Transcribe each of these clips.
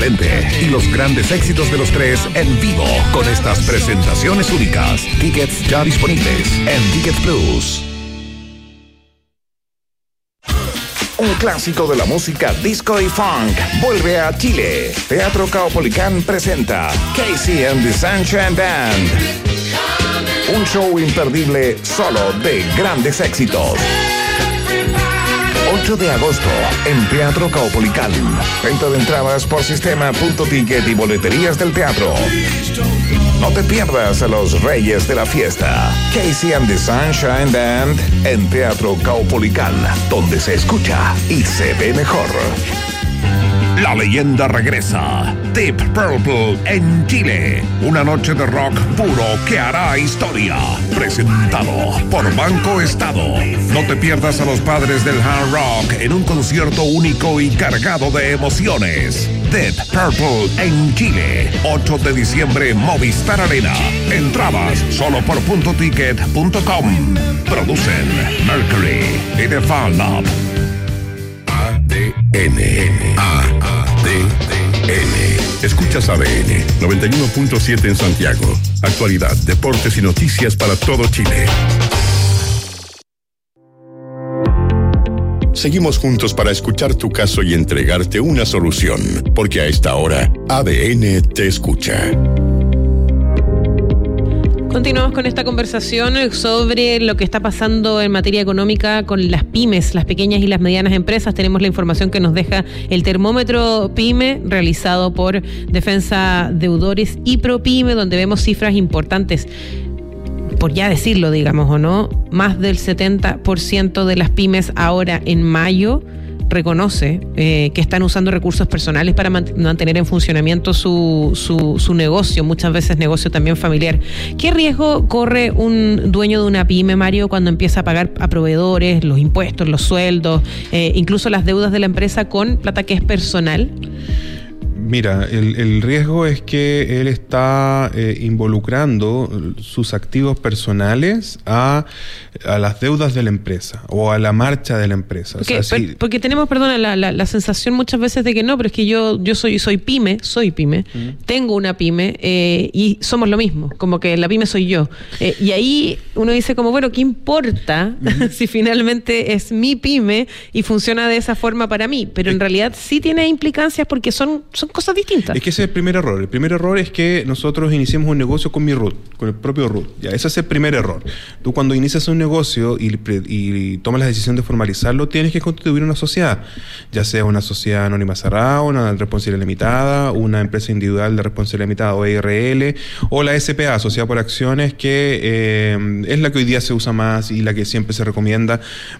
excelente y los grandes éxitos de los tres en vivo con estas presentaciones únicas. Tickets ya disponibles en Ticket Plus. Un clásico de la música disco y funk vuelve a Chile. Teatro Caupolicán presenta Casey and the Sunshine Band. Un show imperdible solo de grandes éxitos. 8 de agosto en Teatro Caupolicán. Venta de entradas por sistema.ticket y boleterías del teatro. No te pierdas a los reyes de la fiesta. Casey and the Sunshine Band en Teatro Caupolicán, donde se escucha y se ve mejor. La leyenda regresa. Deep Purple en Chile. Una noche de rock puro que hará historia. Presentado por Banco Estado. No te pierdas a los padres del hard rock en un concierto único y cargado de emociones. Deep Purple en Chile. 8 de diciembre, Movistar Arena. Entradas solo por .ticket.com. Producen Mercury y The Fan Lab. ADN. Escuchas ADN 91.7 en Santiago. Actualidad, deportes y noticias para todo Chile. Seguimos juntos para escuchar tu caso y entregarte una solución, porque a esta hora ADN te escucha. Continuamos con esta conversación sobre lo que está pasando en materia económica con las pymes, las pequeñas y las medianas empresas. Tenemos la información que nos deja el termómetro PYME realizado por Defensa Deudores y ProPyme, donde vemos cifras importantes, por ya decirlo, digamos, o no, más del 70% de las pymes ahora en mayo reconoce que están usando recursos personales para mantener en funcionamiento su negocio, muchas veces negocio también familiar. ¿Qué riesgo corre un dueño de una pyme, Mario, cuando empieza a pagar a proveedores, los impuestos, los sueldos, incluso las deudas de la empresa con plata que es personal? Mira, el riesgo es que él está involucrando sus activos personales a las deudas de la empresa o a la marcha de la empresa. Porque tenemos, la sensación muchas veces de que no, pero es que yo soy pyme, tengo una pyme y somos lo mismo, como que la pyme soy yo. Y ahí uno dice como, bueno, ¿qué importa si finalmente es mi pyme y funciona de esa forma para mí? Pero en realidad sí tiene implicancias porque son cosas distintas. Es que ese es el primer error. El primer error es que nosotros iniciemos un negocio con mi RUT, con el propio RUT. Ya, ese es el primer error. Tú cuando inicias un negocio y tomas la decisión de formalizarlo, tienes que constituir una sociedad, ya sea una sociedad anónima cerrada, una responsabilidad limitada, una empresa individual de responsabilidad limitada o ERL, o la SPA, Sociedad por Acciones, que es la que hoy día se usa más y la que siempre se recomienda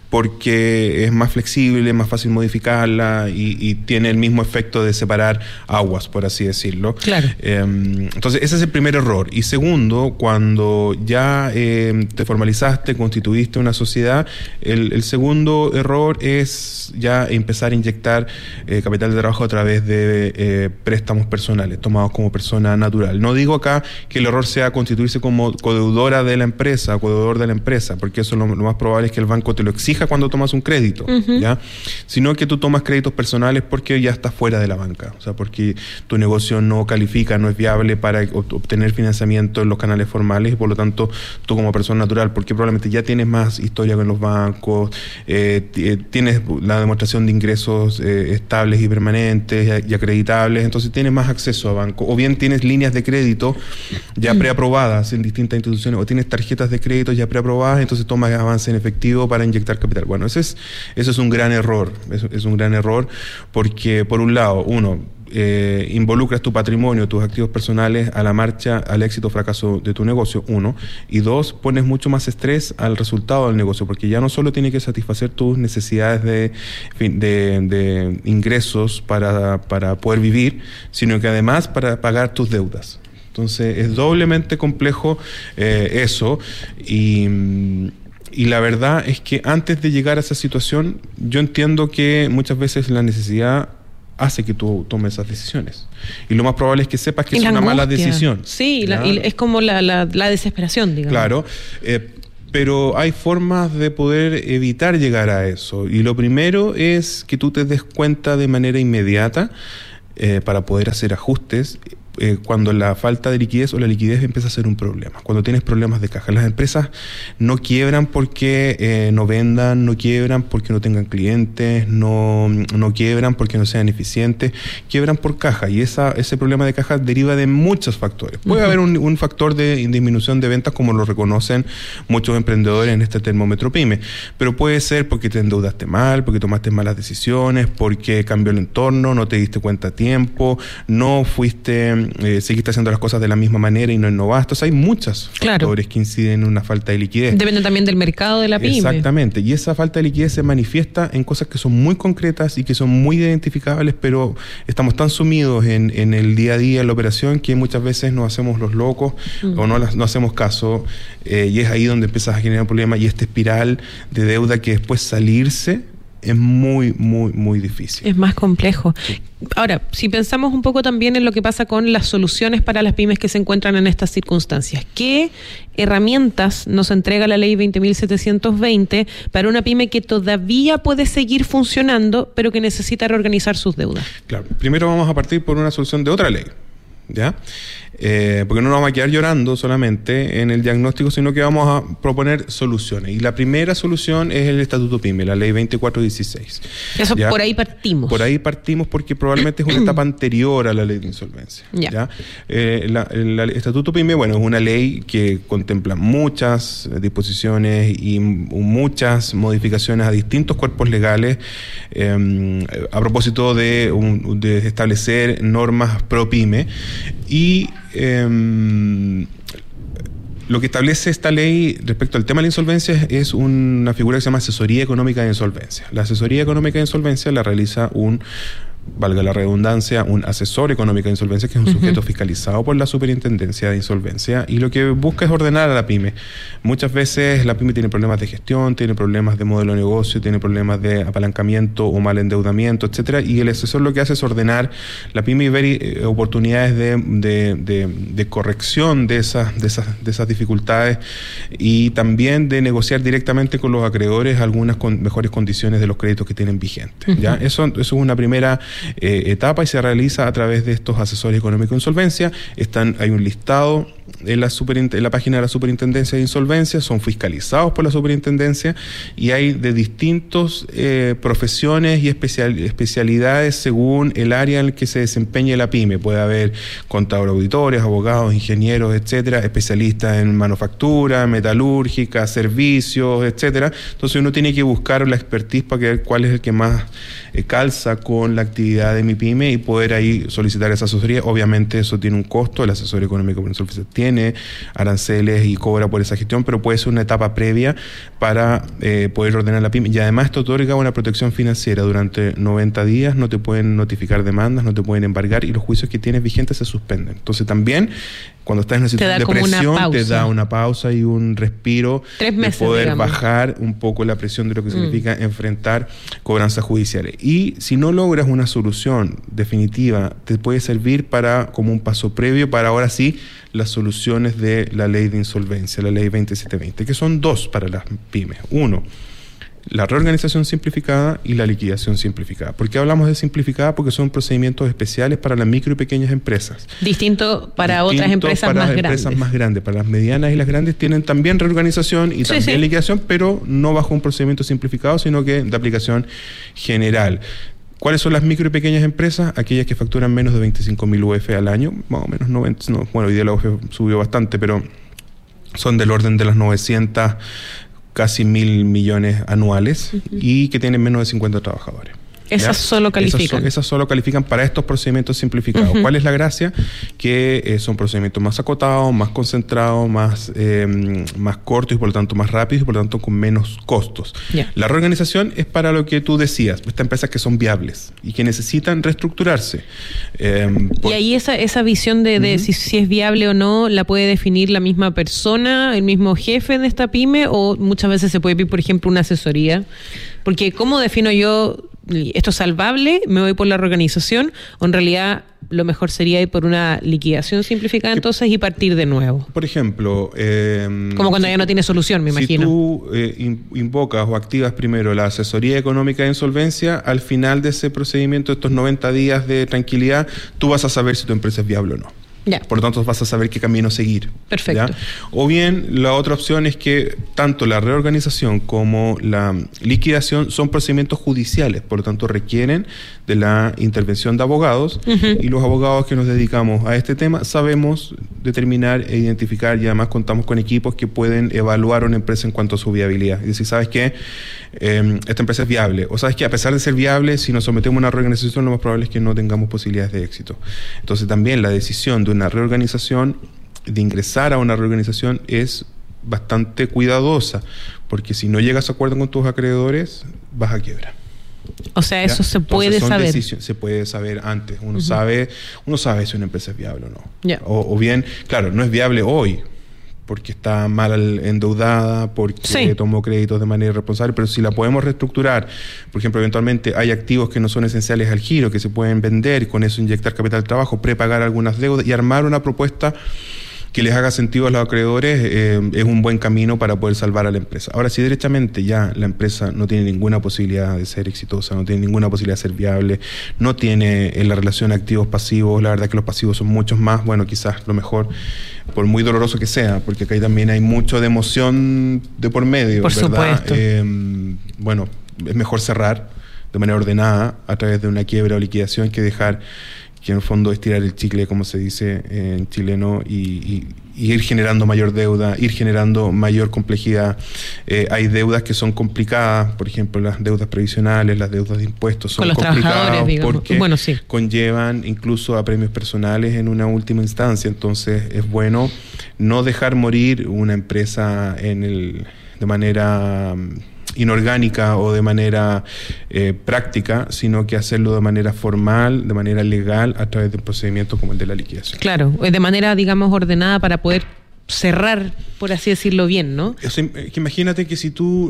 porque es más flexible, más fácil modificarla y tiene el mismo efecto de separar aguas, por así decirlo. Claro. Entonces, ese es el primer error. Y segundo, cuando ya te formalizaste, constituiste una sociedad, el segundo error es ya empezar a inyectar capital de trabajo a través de préstamos personales, tomados como persona natural. No digo acá que el error sea constituirse como codeudora de la empresa, codeudor de la empresa, porque eso lo más probable es que el banco te lo exija cuando tomas un crédito, ¿ya? Sino que tú tomas créditos personales porque ya estás fuera de la banca, o sea, porque tu negocio no califica, no es viable para obtener financiamiento en los canales formales y por lo tanto tú como persona natural, porque probablemente ya tienes más historia con los bancos, tienes la demostración de ingresos estables y permanentes y acreditables, entonces tienes más acceso a banco, o bien tienes líneas de crédito ya preaprobadas en distintas instituciones, o tienes tarjetas de crédito ya preaprobadas, entonces tomas avance en efectivo para inyectar capital. Bueno, eso es un gran error, es un gran error porque por un lado, involucras tu patrimonio, tus activos personales a la marcha, al éxito o fracaso de tu negocio, 1, y 2, pones mucho más estrés al resultado del negocio, porque ya no solo tiene que satisfacer tus necesidades de ingresos para poder vivir, sino que además para pagar tus deudas. Entonces es doblemente complejo eso, y la verdad es que antes de llegar a esa situación, yo entiendo que muchas veces la necesidad hace que tú tomes esas decisiones. Y lo más probable es que sepas que es una mala decisión. Sí, y es como la desesperación, digamos. Claro, pero hay formas de poder evitar llegar a eso. Y lo primero es que tú te des cuenta de manera inmediata para poder hacer ajustes cuando la falta de liquidez o la liquidez empieza a ser un problema, cuando tienes problemas de caja. Las empresas no quiebran porque no vendan, no quiebran porque no tengan clientes, no quiebran porque no sean eficientes, quiebran por caja, y ese problema de caja deriva de muchos factores. Puede haber un factor de disminución de ventas, como lo reconocen muchos emprendedores en este termómetro PYME, pero puede ser porque te endeudaste mal, porque tomaste malas decisiones, porque cambió el entorno, no te diste cuenta a tiempo, no seguiste haciendo las cosas de la misma manera y no innovaste. O sea, hay muchos factores que inciden en una falta de liquidez. Depende también del mercado de la pyme. Exactamente, y esa falta de liquidez se manifiesta en cosas que son muy concretas y que son muy identificables, pero estamos tan sumidos en el día a día, en la operación, que muchas veces nos hacemos los locos o no hacemos caso, y es ahí donde empiezas a generar un problema, y esta espiral de deuda que después salirse es muy, muy, muy difícil. Es más complejo. Sí. Ahora, si pensamos un poco también en lo que pasa con las soluciones para las pymes que se encuentran en estas circunstancias, ¿qué herramientas nos entrega la ley 20.720 para una pyme que todavía puede seguir funcionando, pero que necesita reorganizar sus deudas? Claro, primero vamos a partir por una solución de otra ley, ¿ya? Porque no nos vamos a quedar llorando solamente en el diagnóstico, sino que vamos a proponer soluciones. Y la primera solución es el Estatuto PYME, la ley 2416. Eso, ¿ya? Por ahí partimos. Por ahí partimos porque probablemente es una etapa anterior a la ley de insolvencia. ¿Ya? El Estatuto PYME, bueno, es una ley que contempla muchas disposiciones y muchas modificaciones a distintos cuerpos legales a propósito de establecer normas pro PYME. Y lo que establece esta ley respecto al tema de la insolvencia es una figura que se llama asesoría económica de insolvencia. La asesoría económica de insolvencia la realiza valga la redundancia, un asesor económico de insolvencia, que es un sujeto fiscalizado por la Superintendencia de Insolvencia, y lo que busca es ordenar a la pyme. Muchas veces la pyme tiene problemas de gestión, tiene problemas de modelo de negocio, tiene problemas de apalancamiento o mal endeudamiento, etcétera, y el asesor lo que hace es ordenar la pyme y ver oportunidades de corrección de esas dificultades, y también de negociar directamente con los acreedores algunas mejores condiciones de los créditos que tienen vigentes. ¿Ya? Eso es una primera etapa, y se realiza a través de estos asesores económicos de insolvencia. Hay un listado en la página de la Superintendencia de Insolvencia, son fiscalizados por la Superintendencia, y hay de distintos profesiones y especialidades según el área en el que se desempeñe la pyme. Puede haber contadores, auditores, abogados, ingenieros, etcétera, especialistas en manufactura, metalúrgica, servicios, etcétera. Entonces uno tiene que buscar la expertise para ver cuál es el que más calza con la actividad de mi pyme y poder ahí solicitar esa asesoría. Obviamente eso tiene un costo, el asesor económico por insolvencia tiene aranceles y cobra por esa gestión, pero puede ser una etapa previa para poder ordenar la pyme. Y además esto otorga una protección financiera. Durante 90 días no te pueden notificar demandas, no te pueden embargar, y los juicios que tienes vigentes se suspenden. Entonces también, cuando estás en una situación de presión, te da una pausa y un respiro 3 meses, de poder digamos, bajar un poco la presión de lo que significa enfrentar cobranzas judiciales. Y si no logras una solución definitiva, te puede servir como un paso previo para ahora sí las soluciones de la ley de insolvencia, la ley 2720, que son 2 para las pymes. 1, la reorganización simplificada y la liquidación simplificada. ¿Por qué hablamos de simplificada? Porque son procedimientos especiales para las micro y pequeñas empresas. Distinto para otras empresas para más las grandes. Empresas más grandes. Para las medianas y las grandes tienen también reorganización y también liquidación, pero no bajo un procedimiento simplificado, sino que de aplicación general. ¿Cuáles son las micro y pequeñas empresas? Aquellas que facturan menos de 25.000 UF al año, más o menos 90, bueno, hoy día la UF subió bastante, pero son del orden de las 900, casi 1.000 millones anuales, y que tienen menos de 50 trabajadores. Esas solo califican. Esas solo califican para estos procedimientos simplificados. ¿Cuál es la gracia? Que son procedimientos más acotados, más concentrados, más cortos y por lo tanto más rápidos y por lo tanto con menos costos. La reorganización es para lo que tú decías, estas empresas que son viables y que necesitan reestructurarse. Y ahí esa visión de si es viable o no, ¿la puede definir la misma persona, el mismo jefe de esta pyme, o muchas veces se puede pedir, por ejemplo, una asesoría? Porque ¿cómo defino yo esto es salvable, me voy por la reorganización, o en realidad lo mejor sería ir por una liquidación simplificada entonces y partir de nuevo. Por ejemplo... como cuando ya no tiene solución, me imagino. Si tú invocas o activas primero la asesoría económica de insolvencia, al final de ese procedimiento, estos 90 días de tranquilidad, tú vas a saber si tu empresa es viable o no. Ya. Por lo tanto, vas a saber qué camino seguir. Perfecto. ¿Ya? O bien, la otra opción es que tanto la reorganización como la liquidación son procedimientos judiciales, por lo tanto, requieren de la intervención de abogados, y los abogados que nos dedicamos a este tema sabemos determinar e identificar, y además contamos con equipos que pueden evaluar una empresa en cuanto a su viabilidad. Es decir, ¿sabes qué? Esta empresa es viable. O sabes que a pesar de ser viable, si nos sometemos a una reorganización, lo más probable es que no tengamos posibilidades de éxito. Entonces, también la decisión de una reorganización, de ingresar a una reorganización, es bastante cuidadosa, porque si no llegas a acuerdo con tus acreedores, vas a quiebra. O sea, ¿Ya? eso se puede saber. Se puede saber antes. Uno sabe si una empresa es viable o no. Yeah. O bien, claro, no es viable hoy, porque está mal endeudada, porque tomó créditos de manera irresponsable, pero si la podemos reestructurar, por ejemplo, eventualmente hay activos que no son esenciales al giro, que se pueden vender, y con eso inyectar capital de trabajo, prepagar algunas deudas y armar una propuesta que les haga sentido a los acreedores, es un buen camino para poder salvar a la empresa. Ahora, si derechamente ya la empresa no tiene ninguna posibilidad de ser exitosa, no tiene ninguna posibilidad de ser viable, no tiene la relación activos-pasivos, la verdad que los pasivos son muchos más, bueno, quizás lo mejor, por muy doloroso que sea, porque acá también hay mucho de emoción de por medio, por ¿verdad? Supuesto. Bueno, es mejor cerrar de manera ordenada a través de una quiebra o liquidación que dejar que en el fondo estirar el chicle, como se dice en chileno, y ir generando mayor deuda, ir generando mayor complejidad. Hay deudas que son complicadas, por ejemplo, las deudas previsionales, las deudas de impuestos son complicadas porque conllevan incluso a premios personales en una última instancia. Entonces es bueno no dejar morir una empresa de manera inorgánica o de manera práctica, sino que hacerlo de manera formal, de manera legal, a través de un procedimiento como el de la liquidación. Claro, de manera, digamos, ordenada para poder cerrar, por así decirlo, bien, ¿no? O sea, que imagínate que si tú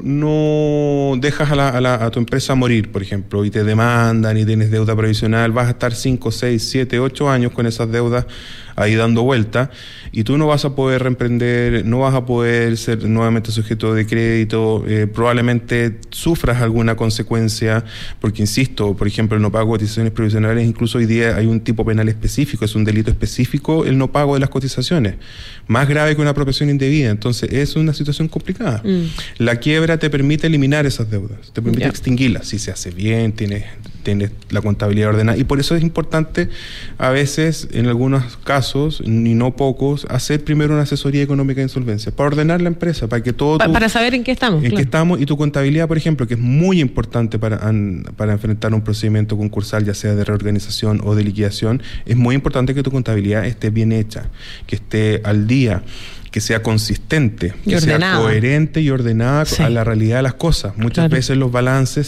no dejas a tu empresa morir, por ejemplo, y te demandan y tienes deuda previsional, vas a estar 5, 6, 7, 8 años con esas deudas ahí dando vuelta, y tú no vas a poder reemprender, no vas a poder ser nuevamente sujeto de crédito, probablemente sufras alguna consecuencia, porque insisto, por ejemplo, el no pago de cotizaciones previsionales, incluso hoy día hay un tipo penal específico, es un delito específico el no pago de las cotizaciones, más grave que una apropiación indebida. Entonces es una situación complicada. La quiebra te permite eliminar esas deudas, te permite extinguirlas, si se hace bien, tienes la contabilidad ordenada, y por eso es importante a veces, en algunos casos, y no pocos, hacer primero una asesoría económica de insolvencia, para ordenar la empresa, para que todo para saber en qué estamos. Qué estamos, y tu contabilidad, por ejemplo, que es muy importante para enfrentar un procedimiento concursal, ya sea de reorganización o de liquidación, es muy importante que tu contabilidad esté bien hecha, que esté al día, que sea consistente, que sea coherente y ordenada a la realidad de las cosas. Muchas veces los balances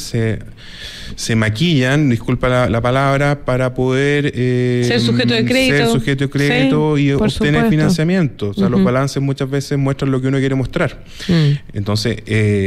se maquillan, disculpa la palabra, para poder ser sujeto de crédito, y obtener financiamiento. O sea, los balances muchas veces muestran lo que uno quiere mostrar. Entonces,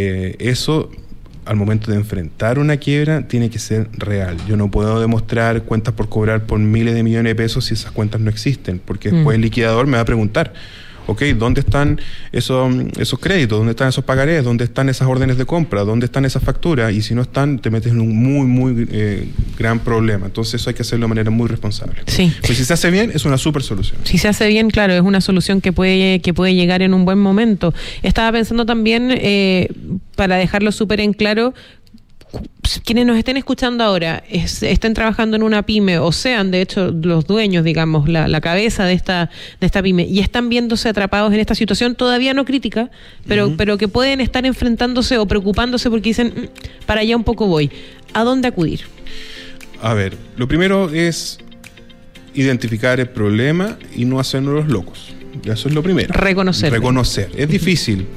eso, al momento de enfrentar una quiebra, tiene que ser real. Yo no puedo demostrar cuentas por cobrar por miles de millones de pesos si esas cuentas no existen, porque después el liquidador me va a preguntar: ok, ¿dónde están esos créditos? ¿Dónde están esos pagarés? ¿Dónde están esas órdenes de compra? ¿Dónde están esas facturas? Y si no están, te metes en un muy gran problema. Entonces eso hay que hacerlo de manera muy responsable. Sí. Pues si se hace bien, es una súper solución. Si se hace bien, claro, es una solución que puede llegar en un buen momento. Estaba pensando también, para dejarlo súper en claro, quienes nos estén escuchando ahora estén trabajando en una pyme, o sean de hecho los dueños, digamos, la cabeza de esta pyme, y están viéndose atrapados en esta situación todavía no crítica, pero que pueden estar enfrentándose o preocupándose porque dicen, para allá un poco voy. ¿A dónde acudir? A ver, lo primero es identificar el problema y no hacernos los locos. Eso es lo primero. Reconocer. Es difícil.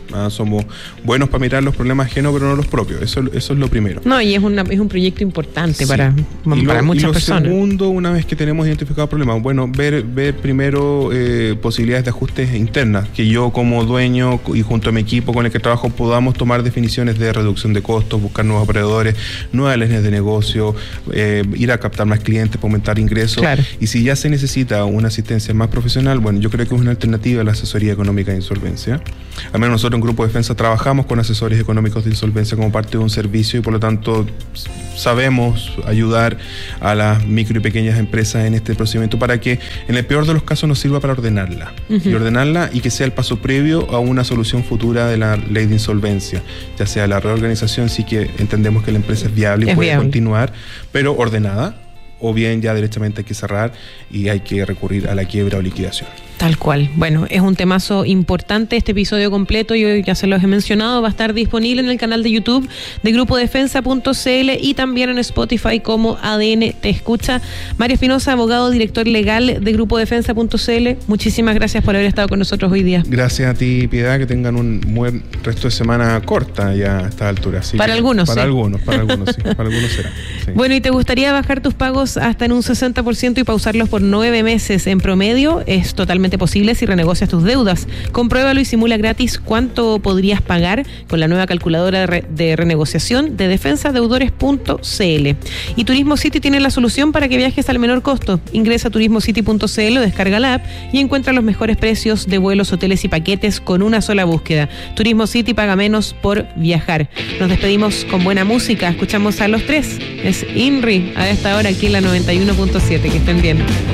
Somos buenos para mirar los problemas ajenos, pero no los propios. Eso es lo primero. No, y es un proyecto importante para muchas personas. Y lo segundo, una vez que tenemos identificado problemas, bueno, ver primero posibilidades de ajustes internas, que yo como dueño y junto a mi equipo con el que trabajo podamos tomar definiciones de reducción de costos, buscar nuevos operadores, nuevas líneas de negocio, ir a captar más clientes para aumentar ingresos. Claro. Y si ya se necesita una asistencia más profesional, bueno, yo creo que es una alternativa a la asesoría económica de insolvencia. Al menos nosotros en Grupo Defensa trabajamos con asesores económicos de insolvencia como parte de un servicio y por lo tanto sabemos ayudar a las micro y pequeñas empresas en este procedimiento para que en el peor de los casos nos sirva para ordenarla. Y ordenarla y que sea el paso previo a una solución futura de la ley de insolvencia, ya sea la reorganización, sí que entendemos que la empresa es viable y puede continuar, pero ordenada, o bien ya directamente hay que cerrar y hay que recurrir a la quiebra o liquidación. Tal cual. Bueno, es un temazo importante. Este episodio completo, yo ya se los he mencionado, va a estar disponible en el canal de YouTube de grupodefensa.cl y también en Spotify como ADN Te Escucha. Mario Espinosa, abogado, director legal de grupodefensa.cl, muchísimas gracias por haber estado con nosotros hoy día. Gracias a ti, Piedad, que tengan un buen resto de semana corta ya a esta altura. Para algunos, para algunos, sí. Para algunos será. Sí. Bueno, ¿y te gustaría bajar tus pagos hasta en un 60% y pausarlos por 9 meses en promedio? Es totalmente posible si renegocias tus deudas. Compruébalo y simula gratis cuánto podrías pagar con la nueva calculadora de renegociación de defensadeudores.cl. Y Turismo City tiene la solución para que viajes al menor costo. Ingresa a turismocity.cl o descarga la app y encuentra los mejores precios de vuelos, hoteles y paquetes con una sola búsqueda. Turismo City, paga menos por viajar. Nos despedimos con buena música. Escuchamos a Los Tres. Es INRI a esta hora aquí en la 91.7. Que estén bien.